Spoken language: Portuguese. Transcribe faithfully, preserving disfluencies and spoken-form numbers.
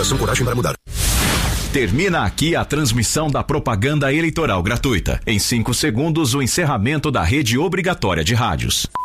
Investigação Coragem para Mudar. Termina aqui a transmissão da propaganda eleitoral gratuita. Em cinco segundos, o encerramento da rede obrigatória de rádios.